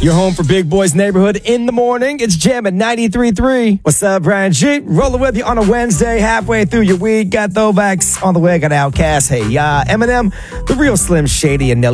Your home for Big Boys Neighborhood in the morning. It's Jam at 93.3. What's up, Brian G? Rolling with you on a Wednesday, halfway through your week. Got throwbacks on the way. Got Outkast. Hey, Eminem, The Real Slim Shady, and Nelly